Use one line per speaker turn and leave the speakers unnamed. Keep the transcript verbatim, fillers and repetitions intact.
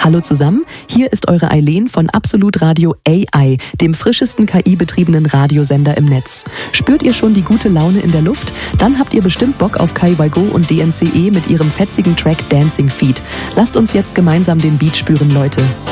Hallo zusammen, hier ist eure Eileen von Absolut Radio A I, dem frischesten K I-betriebenen Radiosender im Netz. Spürt ihr schon die gute Laune in der Luft? Dann habt ihr bestimmt Bock auf Kai Waigo und D N C E mit ihrem fetzigen Track Dancing Feet. Lasst uns jetzt gemeinsam den Beat spüren, Leute.